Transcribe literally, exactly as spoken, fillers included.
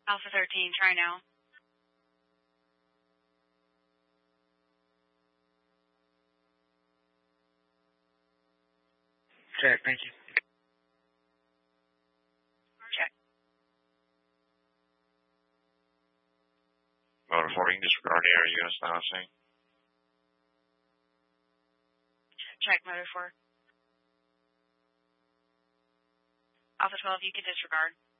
Alpha thirteen, try now. Check, thank you. Check. Motor four, you can disregard the air units now, I see. Check, Motor four. Alpha twelve, you can disregard.